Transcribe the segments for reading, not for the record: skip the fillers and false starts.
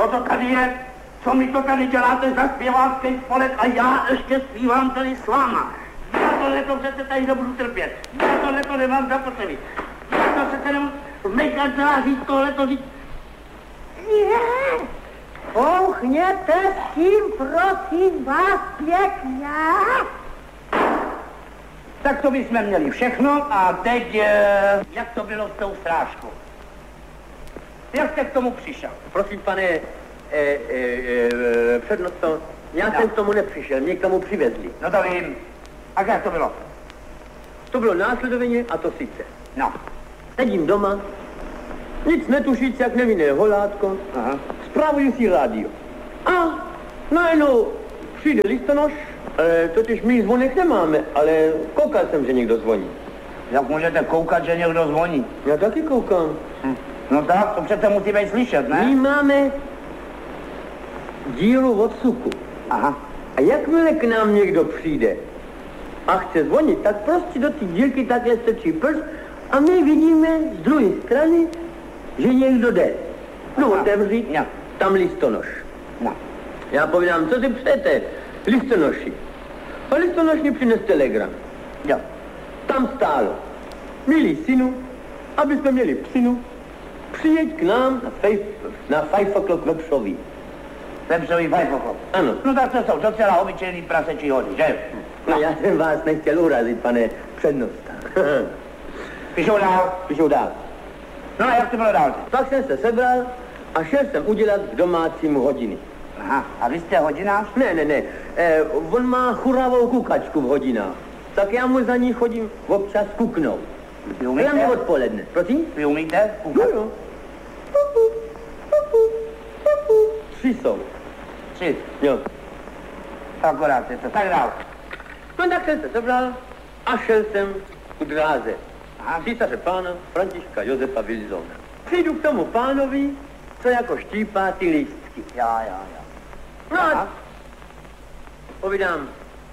Co to tady je? Co mi to tady děláte za zpěvácký spolek a já ještě zpívám tady s váma? Já tohleto přece tady nebudu trpět. Já tohleto nemám zapotřebí. Já to přece nemůžu v mé kanceláři tohleto říct. Pouchněte s tím, prosím vás, pěkně. Tak to bychom měli všechno a teď, jak to bylo s tou srážkou? Jak jste k tomu přišel? Prosím, pane přednosto, já jsem k tomu nepřišel, mě k tomu přivezli. No to vím. A jak to bylo? To bylo následovně a to sice. No. Sedím doma, nic netušíc, jak nevinné holátko, zpravuju si rádio. A najednou přijde listonoš, totiž my zvonek nemáme, ale koukal jsem, že někdo zvoní. Jak můžete koukat, že někdo zvoní? Já taky koukám. No tak, to přece musí být slyšet, ne? My máme dílu od suku. Aha. A jakmile k nám někdo přijde a chce zvonit, tak prostě do té dílky takhle strčí prst a my vidíme z druhé strany, že někdo jde. No otevřít, tam listonoš. No. Já povídám, co si přejete, listonoši. A listonoš mi přines telegram. Jo. Tam stálo, milý synu, aby jsme měli psinu, přijeď k nám na 5 o'clock Vepřový. Vepřový 5 o'clock? Ano. No tak to jsou docela obyčejný prasečí hody, že? No já jsem vás nechtěl urazit, pane přednosta. Píšou dál? Píšou dál. No a jak to bylo dál? Pak jsem se sebral a šel jsem udělat k domácímu hodiny. Aha, a vy jste hodinář? Ne. On má churavou kukačku v hodinách. Tak já mu za ní chodím občas kuknout. Vy umíte? Hlavně odpoledne. Prosím? Vy umíte kukat? Jo. 3 jsou. 3? Jo. Akorát je to. Tak dál. No tak jsem se sebral a šel jsem k dráze. Aha. Císaře pána Františka Josefa Wilsona. Přijdu k tomu pánovi, co jako štípá ty lístky. Jo. No a povídám,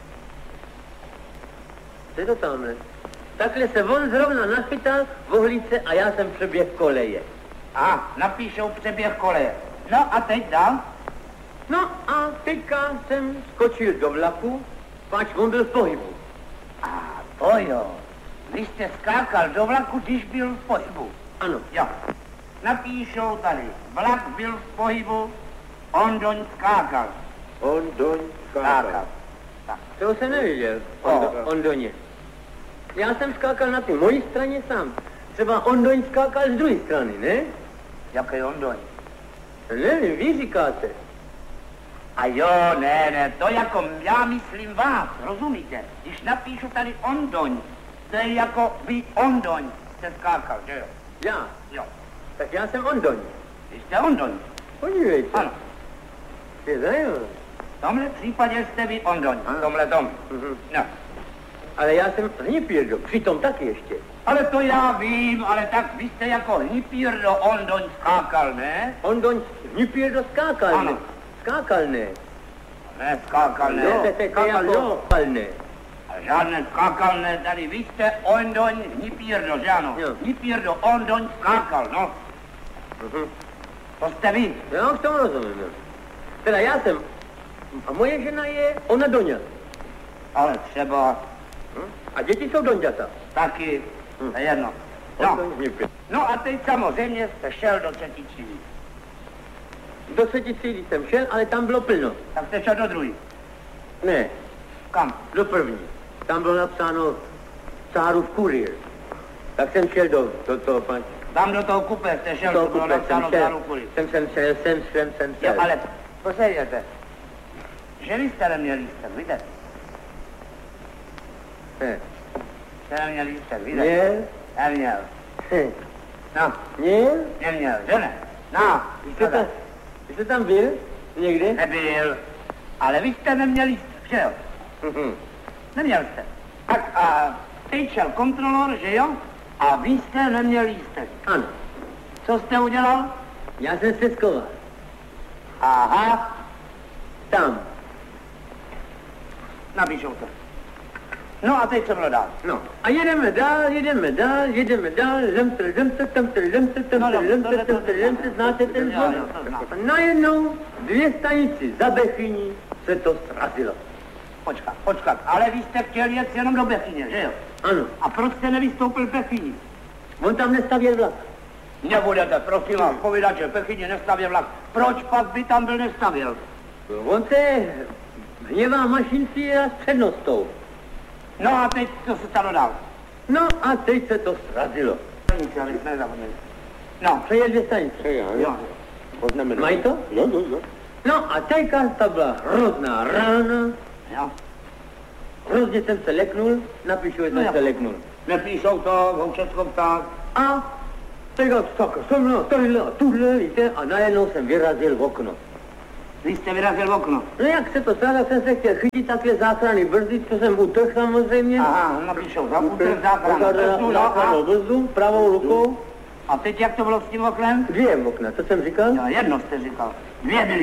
co je to tamhle? Takhle se on zrovna nachytal v ohlíce a já jsem přeběh koleje. Aha, napíšou přeběh koleje. No a teď dál? No a teďka jsem skočil do vlaku, pač on byl v pohybu. A to jo. Vy jste skákal do vlaku, když byl v pohybu. Ano. Jo. Napíšou tady, vlak byl v pohybu, Ondoň skákal. Ondoň skákal. Tak. To jsem neviděl, Ondoně. Já jsem skákal na té mojí straně sám. Třeba Ondoň skákal z druhé strany, ne? Jaký Ondoň? Nevím, vy říkáte. A jo, ne, to jako já myslím vás, rozumíte? Když napíšu tady Ondoň, to je jako vy Ondoň jste skákal, že jo? Já? Jo. Tak já jsem Ondoň. Vy jste Ondoň. Podívejte. Ano. Je zajímavé. V tomhle případě jste vy Ondoň, v tomhle tom. No. Ale já jsem Hnipírdo, přitom taky ještě. Ale to já vím, ale tak vy jste jako Hnipírdo Ondoň skákal, ne? Ondoň Hnipírdo skákal, Ano. ne? Skákal, ne? Ne, skákal, ne. To jako ne. A žádné skákal, ne, tady vy jste Ondoň Hnipírdo, že ano? Jo. Hnipírdo Ondoň skákal, no. To jste vy. Já k tomu rozumím, jo. Teda já jsem, a moje žena je ona Doňa. Ale třeba A děti jsou Donďata. taky, to je jedno. Ondoň Hnipírdo. No a teď samozřejmě jste šel do třetí třídy. Do 3. třídy jsem šel, ale tam bylo plno. Tak jste šel do druhý. Ne, Kam? do 1. Tam bylo napsáno Cárův kurýr. Tak jsem šel do toho, paň. Tam do toho kupe jste šel, to bylo napsáno Záru Kury. Jsem šel. Jo, ale posledněte. Že vy jste neměl lístek, víte? Ne. Jste neměl lístek, víte? Měl? Neměl. No, Měl? neměl, že ne? No, Vy jste tam byl? Někdy? nebyl. Ale vy jste neměl lístek, že jo? Neměl jste. Tak a teď šel kontrolor, že jo? A vy jste neměl lístek. Ano. Co jste udělal? Já jsem se schoval. Aha, Tam. napíšou to. No a teď co bylo dál? No, a jedeme dál, znáte ten zvon? Najednou 2 stanici za Bechyní se to srazilo. Počkat, ale vy jste chtěl jet jenom do Bechyně, že jo? Ano. A proč jste nevystoupil v Bechyni? On tam nestavěl vlak. Nebudete, prosím vás, povídat, že v Bechyni nestavěl vlak. Proč pak by tam byl nestavěl? On se hněvá mašinci a s přednostou. No a teď co se stalo dál? No a teď se to srazilo. Stanice, ale jsme nezapomněli. No. To je 2 stanice. Jo. Mají to? Jo. No a teďka ta byla hrozná rána. Jo. Hrozně jsem se leknul, napíšu, že jsem se leknul. Nepíšou to, vou všechno ptát. A teďka jsem na tohle a tuhle, víte, a najednou jsem vyrazil v okno. Vy jste vyrazil v okno. No jak se to stalo, jsem se chtěl chytit takhle záchranný brzdy, co jsem utrhl samozřejmě. Aha, napíšou, utrhl záchrannou brzdu, pravou rukou. A teď jak to bylo s tím oknem? 2 okna, co jsem říkal? Jo, jedno jste říkal. 2 byly.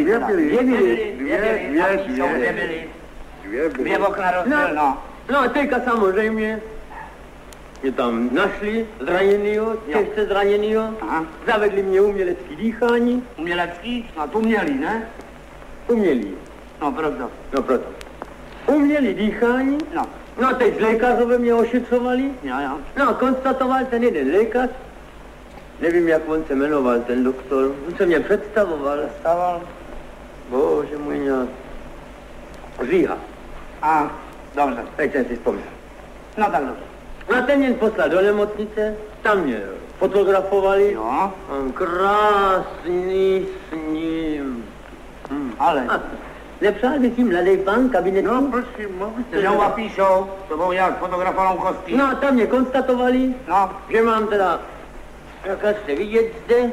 2 okna rozděl, no. No a teďka samozřejmě mě tam našli zraněnýho, těžce zraněnýho, zavedli mě umělecký dýchání. Umělecký? No to umělý, ne? Umělý. No proto. No proto. Umělý dýchání. No. No a teď lékařové mě ošetřovali. Jo. No a konstatoval ten jeden lékař, nevím, jak on se jmenoval, ten doktor, on se mě představoval. Bože můj nějak. Říha. A, dobře. Teď jsem si vzpomněl. No tak dobře. A ten mě poslal do nemocnice, tam mě fotografovali. Jo. Krásný sním. Ale. Nepřál by si mladý pán kabinetní? No, prosím, že a píšou, to budou nějak fotografovanou kostí. No a tam mě konstatovali, že mám teda, jak se vidět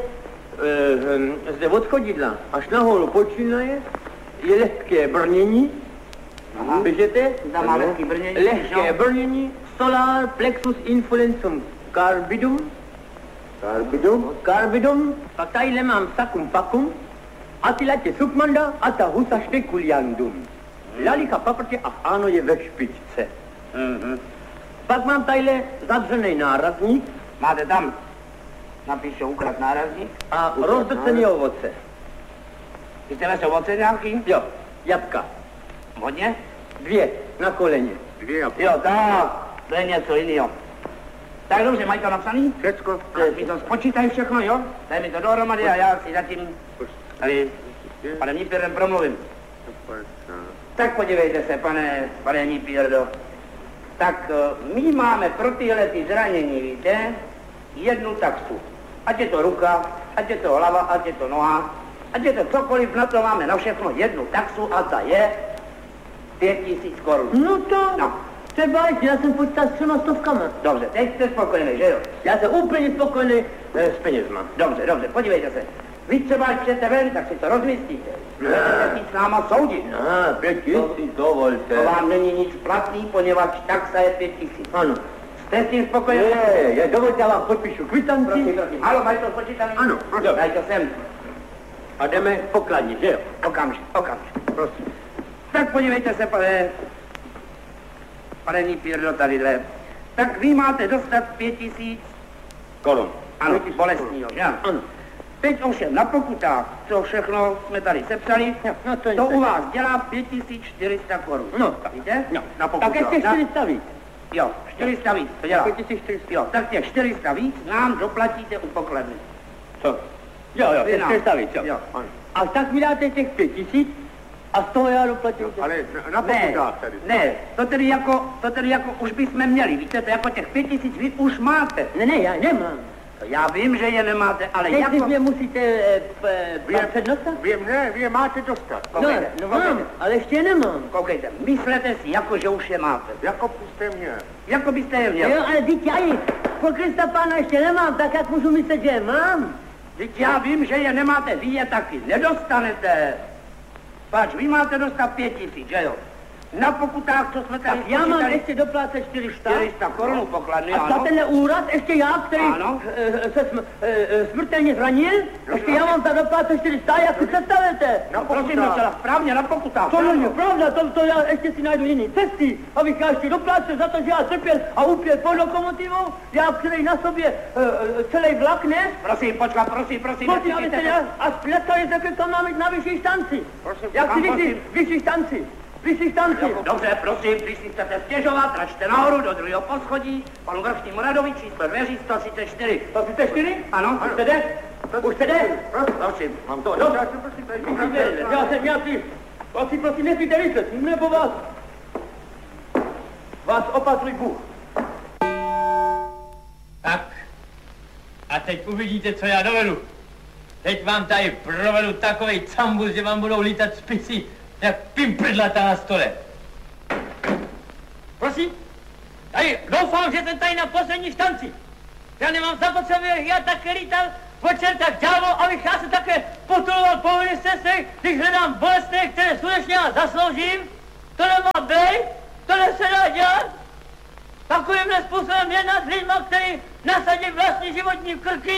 zde od chodidla až nahoru počínaje, je lehké brnění. Běžete? Tam má lehké brnění. Lehké brnění, solar plexus influencum carbidum. Carbidum. Pak tadyhle mám sakum pakum. Atilatě submanda a ta husa špekuliandum. Lalicha paprtě a ano je ve špičce. Pak mám tadyhle zavřený nárazník. Máte tam? Napíšu ukrad nárazník. A rozdrcený ovoce. Chcete se ovoce nějaký? Jo, jablka. Hodně? 2 na koleně. 2 jablka. Jo, tak, to je něco jiného. Tak dobře, mají to napsaný? Všecko. Mi to spočítají všechno, jo? Daj mi to dohromady a já si zatím tady pane Nípěrdem promluvím. Tak podívejte se, pane Nípěrdo. Tak my máme pro tyhle ty zranění, víte, 1 taxu. Ať je to ruka, ať je to hlava, ať je to noha, ať je to cokoliv, na to máme na všechno 1 taxu a ta je 5000 korun. No to... No. Třeba, já jsem počítal s 3 stovkama. Dobře, teď jste spokojený, že jo? Já jsem úplně spokojený s penězma. Dobře, podívejte se. Vy třeba chcete ven, tak si to rozmyslíte. Chcete si s náma soudit. 5000, dovolte. To vám není nic platný, poněvadž taxa je 5000. Ano. Jste s tím spokojený? Dovolte, já vám podpíšu kvitanci. Prosím. Halo, mají to spočítaný? Ano, prosím. Daj to sem. A jdeme pokladni, že jo? Okamžik, prosím. Tak podívejte se, pane Nípěrdo, tadyhle. Tak vy máte dostat 5000 korun. Ano, bolestního, že? Ano. Teď ovšem na pokutách, co všechno jsme tady sepsali, no to u vás dělá 5400 korun. No, víte? No. Na pokutách. Tak ještě 400 víc. Jo, 400 víc, to dělá. 5400. Jo, tak těch 400 víc nám doplatíte u pokladny. Co? Jo, těch 400 víc, jo. Ano. A tak mi dáte těch 5000 a z toho já doplatím. Ale na pokutách tady. Ne, to tedy jako už bychom měli, víte, to jako těch 5000 vy už máte. Ne, já nemám. Já vím, že je nemáte, ale teď jako... Teď mě musíte přednostat? Vy je máte dostat. Koukejte, no mám, ale ještě je nemám. Koukejte, myslete si, jako že už je máte. Jako byste měl. Jako byste je měl. Jo, ale teď já ji po Krista Pána ještě nemám, tak jak můžu myslet, že je mám? Teď já vím, že je nemáte, vy je taky nedostanete. Pač, vy máte dostat 5000, že jo? Na pokutách, co jsme tady Tak já mám ještě doplácet 400. 400 korun pokladny, A za ano. tenhle úraz ještě já, který Ano. se smrtelně zranil, ještě já mám za doplácet 400, jak si představíte? No prosím, docela správně, na pokutách. To není pravda, to já ještě si najdu jiný cesty, abych já ještě doplácel za to, že já trpěl a upěl pod lokomotivou, já, který na sobě celý vlak nes. Prosím, počkat, prosím. Prosím, abyste a představit, jak to máme na vyšší štanci. Prosím, Jak si prosím. vyšší štanci. Vyšší štanci. Dobře, prosím, když si chcete stěžovat, račte nahoru do druhého poschodí, panu vrchnímu radovi, číslo dveří 134. 134? Ano. Už jste jde? Už jste jde? Prosím. Mám to, dobře. Já jsem nějaký, asi prosím, nesmíte myslet, nebo vás opatruj Bůh. Tak, a teď uvidíte, co já dovedu. Teď vám tady provedu takovej cambus, že vám budou lítat spisy, jak pimprdlata na stole. Prosím, tady doufám, že jsem tady na poslední štanci. Já nemám zapotřebí, já také lítal po čertách ďábel, abych já se také potuloval po ministerstvech, když hledám bolestné, které skutečně já zasloužím. To nemá být, to se dá dělat. Takovýmhle způsobem jednat s lidma, který nasadí vlastní životní krky.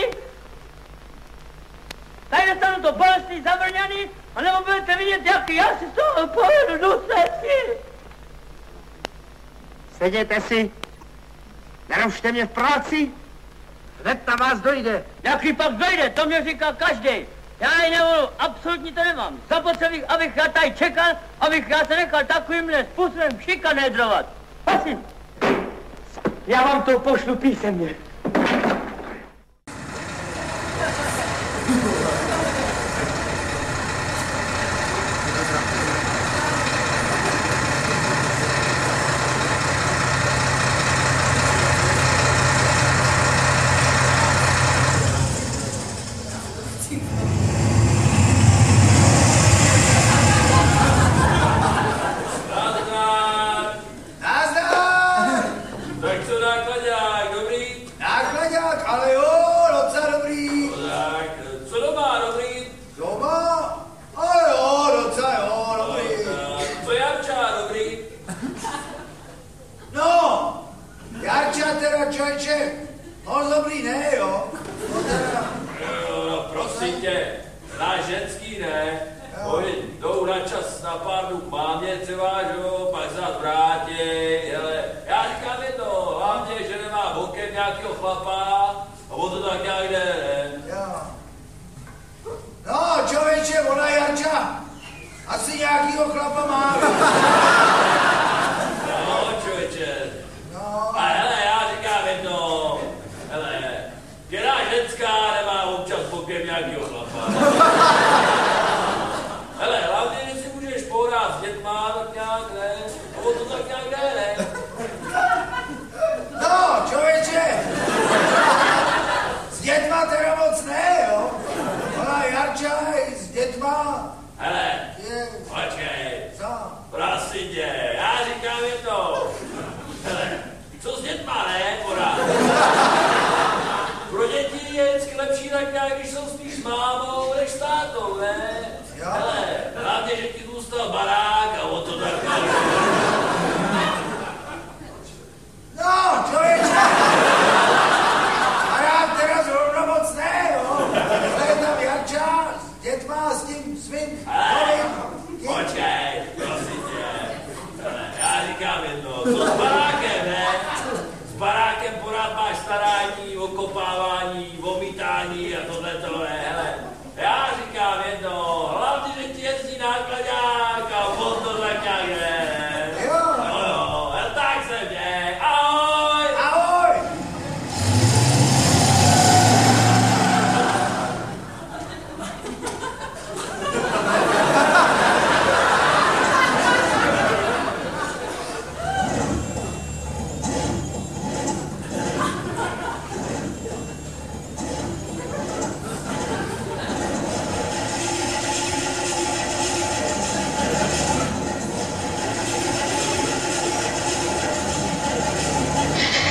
Tady dostanu to bolestný, zabrňaný, anebo budete vidět, jak já si z toho povedu důsledky. Seděte si, nerušte mě v práci, hned na vás dojde. Jaký pak dojde, to mě říká každý. Já ji nevolil, absolutně to nemám. Zapotřebí, abych já tady čekal, abych já se nechal takovýmhle způsobem šikanédrovat. Prosím. Já vám to pošlu písemně. Hlavně, že ti zůstal barák,